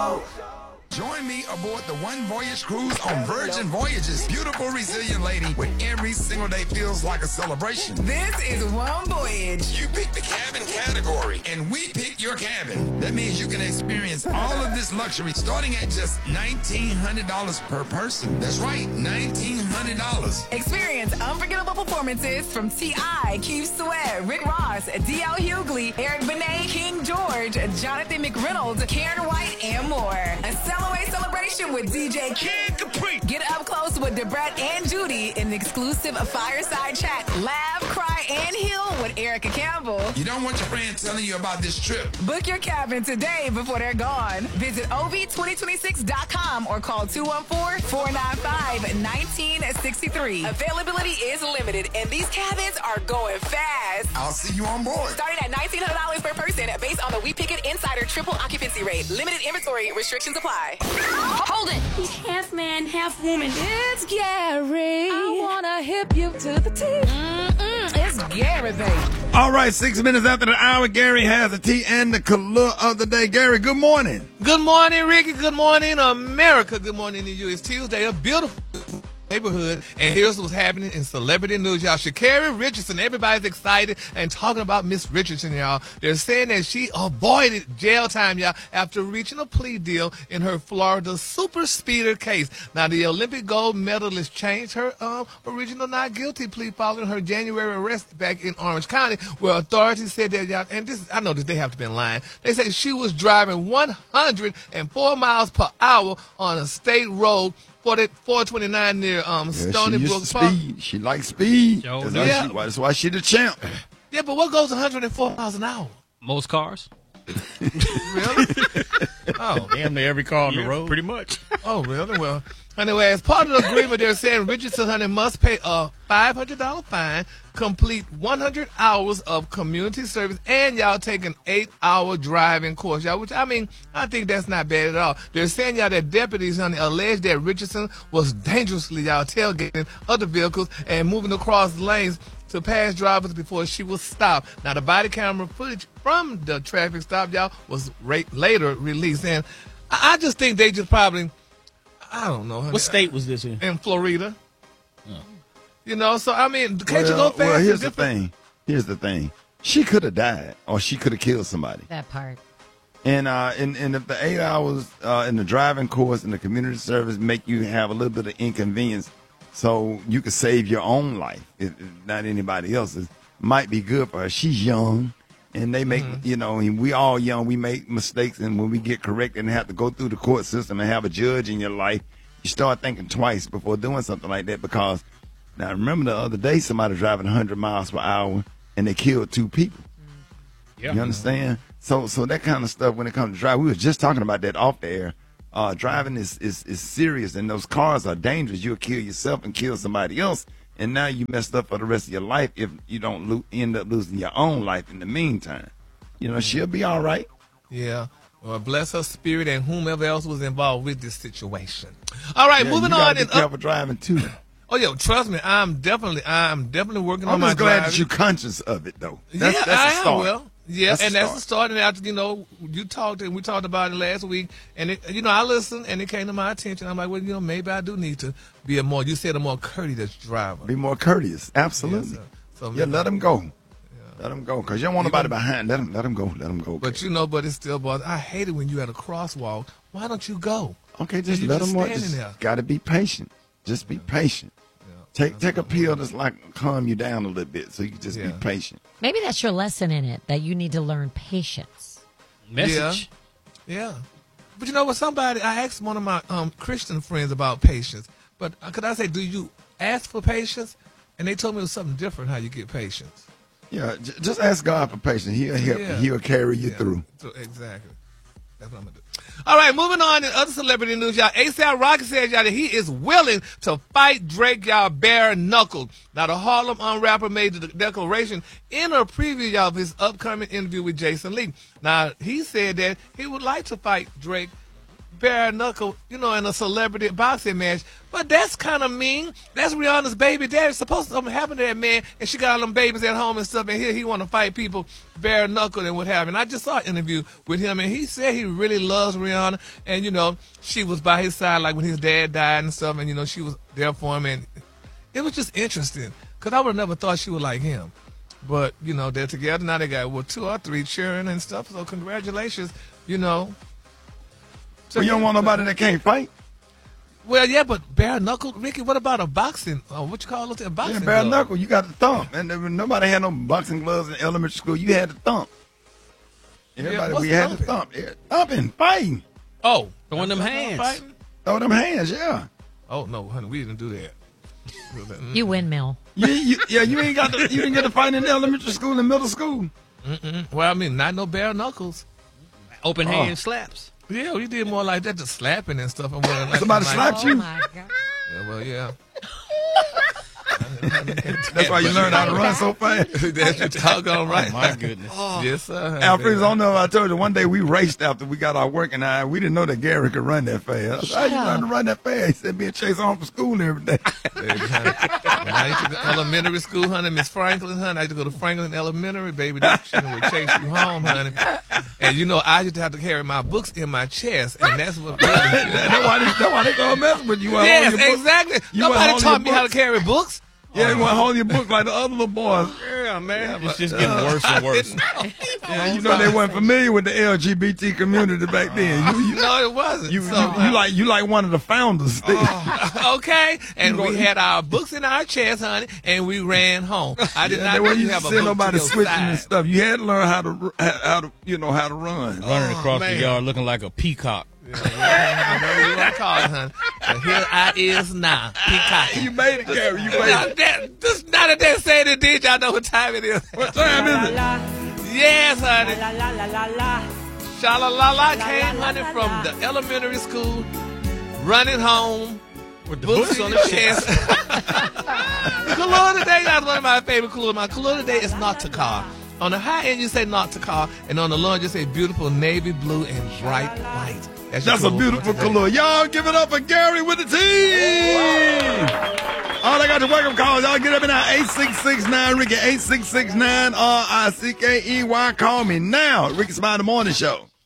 Join me aboard the One Voyage cruise on Virgin Voyages. Beautiful, resilient lady, where every single day feels like a celebration. This is One Voyage. You pick the cabin category, and we pick your cabin. That means you can experience all of this luxury starting at just $1,900 per person. That's right, $1,900. Experience unforgettable performances from T.I., Keith Sweat, Rick Ross, D.L. Hughley, Eric Benet, King George, Jonathan McReynolds, Karen White, and more. A Cellaway celebration with DJ Kid Capri. Get up close with Debret and Judy in the exclusive fireside chat. Laugh, cry, and heal with Erica Campbell. You don't want your friends telling you about this trip. Book your cabin today before they're gone. Visit OV2026.com or call 214-495-1963. Availability is limited, and these cabins are going fast. I'll see you on board. Starting at $1,900 per person based on the We Pick It Insider triple occupancy rate. Limited inventory restrictions apply. Hold it. He's half man, half woman. It's Gary. I wanna hip you to the T. It's Gary, baby. All right, 6 minutes after the hour, Gary has the tea and the color of the day. Gary, good morning. Good morning, Ricky. Good morning, America. Good morning to you. It's Tuesday, a beautiful neighborhood, and here's what's happening in celebrity news, y'all. Sha'Carri Richardson, everybody's excited and talking about Miss Richardson, y'all. They're saying that she avoided jail time, y'all, after reaching a plea deal in her Florida super speeder case. Now, the Olympic gold medalist changed her original not guilty plea following her January arrest back in Orange County, where authorities said that, y'all, and this, I know that they have to be lying. They say she was driving 104 miles per hour on a state road 429 near Stony Brook Park. She likes speed. That's why she the champ. Yeah, but what goes 104 miles an hour? Most cars. Really? Oh, damn near every car on the road. Pretty much. Oh, really? Well, anyway, as part of the agreement, they're saying Richardson, honey, must pay a $500 fine, complete 100 hours of community service, and y'all take an 8-hour driving course, y'all, which, I mean, I think that's not bad at all. They're saying, y'all, that deputies, honey, alleged that Richardson was dangerously, y'all, tailgating other vehicles and moving across lanes to pass drivers before she was stopped. Now, the body camera footage from the traffic stop, y'all, was later released. And I just think they just probably, I don't know. Honey, what state was this in? In Florida. Oh. You know, so, I mean, can't you go fast? Well, here's the thing. She could have died, or she could have killed somebody. That part. And if the 8 hours in the driving course and the community service make you have a little bit of inconvenience, so you could save your own life, if not anybody else's, might be good for her. She's young, and they make, you know, and we all young, we make mistakes, and when we get corrected and have to go through the court system and have a judge in your life, you start thinking twice before doing something like that, because now remember the other day somebody driving 100 miles per hour and they killed 2 people. Yeah. You understand? So that kind of stuff when it comes to driving, we were just talking about that off the air. Driving is serious, and those cars are dangerous. You'll kill yourself and kill somebody else, and now you messed up for the rest of your life if you don't end up losing your own life in the meantime. You know, she'll be all right. Yeah. Well, bless her spirit and whomever else was involved with this situation. All right, yeah, moving you on. Be careful driving too. Oh yeah, trust me, I'm definitely working on I'm my just glad driving. that you're conscious of it, though. That's I a start. am. Well, yeah, that's the start. And after, you know, you talked and we talked about it last week, and it, you know, I listened and it came to my attention. I'm like, well, you know, maybe I do need to be a more courteous driver. Be more courteous, absolutely. Yeah, let them go. Let them go, because you don't want nobody behind. Let them go. Let them go. But okay. you know, but it's still bothers. I hate it when you at a crosswalk. Why don't you go? Okay, just let them walk. Got to be patient. Just be patient. Take a pill that's like calm you down a little bit, so you can just be patient. Maybe that's your lesson in it, that you need to learn patience. Message. Yeah. But you know what? I asked one of my Christian friends about patience. But could I say, do you ask for patience? And they told me it was something different how you get patience. Yeah, just ask God for patience. He'll help you. He'll carry you through. Exactly. That's what I'm going to do. All right, moving on in other celebrity news, y'all. A$AP Rocky says, y'all, that he is willing to fight Drake, y'all, bare knuckle. Now, the Harlem rapper made the declaration in a preview, y'all, of his upcoming interview with Jason Lee. Now, he said that he would like to fight Drake bare knuckle, in a celebrity boxing match. But that's kind of mean. That's Rihanna's baby daddy. Supposed to something happen to that man, and she got all them babies at home and stuff, and here he want to fight people bare knuckle and what have you. And I just saw an interview with him, and he said he really loves Rihanna, and she was by his side like when his dad died and stuff, and she was there for him, and it was just interesting because I would have never thought she would like him. But they're together now. They got 2 or 3 children and stuff. So congratulations, So you don't want nobody that can't fight? Well, yeah, but bare knuckle, Ricky. What about a boxing? What you call it? A boxing? Yeah, bare glove? knuckle. You got the thump, and nobody had no boxing gloves in elementary school. You had the thump. Everybody, we had the thump. Yeah, thumping, fighting. Oh, throwing them hands. Fighting? Throw them hands, yeah. Oh no, honey, we didn't do that. You windmill. You ain't got you didn't get to fight in elementary school and middle school. Well, I mean, not no bare knuckles. Open hand slaps. Yeah, we did more like that, just slapping and stuff. And Somebody slapped you? Oh, my God. Yeah, well, yeah. That's why you learned how to run so fast. That's your doggone right. Oh, my goodness. Yes, sir. Alfred, I don't know if I told you, one day we raced after we got our working hour. We didn't know that Gary could run that fast. How you learn to run that fast? He said, being chased home from school every day. When I used to go to elementary school, honey, Miss Franklin, honey, I used to go to Franklin Elementary, baby. She would chase you home, honey. And I used to have to carry my books in my chest, and that's what. That's why they go messing with you. Yes, exactly. Nobody taught me how to carry books. Yeah, you want to hold your book like the other little boys. Yeah, man. It's just getting worse and worse. Yeah, they weren't familiar with the LGBT community back then. No, it wasn't. You like one of the founders. Okay, and we had our books in our chest, honey, and we ran home. I did not you have a see book nobody to your switching side. and stuff. You had to learn how to run. Running across the yard looking like a peacock. I know you want to call it, honey. But here I is now, peacock. You made it, Gary. You made it. This now that they say it, did y'all know what time it is? What time is it? Yes, honey. Sha-la-la-la came, honey, from the elementary school, running home with the books on the chest. The color today, that's one of my favorite colors. My color today is not to car. On the high end, you say not to car, and on the low end, you say beautiful navy blue and bright white. That's a beautiful color. Y'all give it up for Gary with the team. All I got to welcome calls. Y'all get up in now. 8669 Ricky, 8669 RICKEY. Call me now. Ricky Smiley Morning Show.